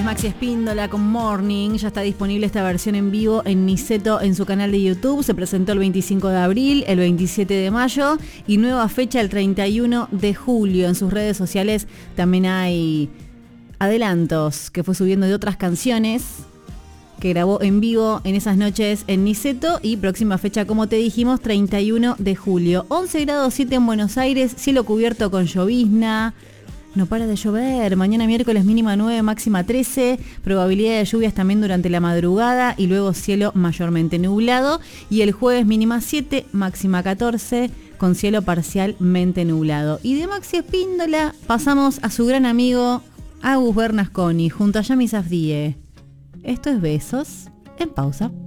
Maxi Espíndola con Morning. Ya está disponible esta versión en vivo en Niceto en su canal de YouTube. Se presentó el 25 de abril, el 27 de mayo y nueva fecha el 31 de julio. En sus redes sociales también hay adelantos que fue subiendo de otras canciones que grabó en vivo en esas noches en Niceto, y próxima fecha, como te dijimos, 31 de julio. 11 grados 7 en Buenos Aires, cielo cubierto con llovizna. No para de llover. Mañana miércoles mínima 9, máxima 13. Probabilidad de lluvias también durante la madrugada y luego cielo mayormente nublado. Y el jueves mínima 7, máxima 14, con cielo parcialmente nublado. Y de Maxi Espíndola pasamos a su gran amigo Agus Bernasconi junto a Yami Safdie. Esto es Besos en Pausa.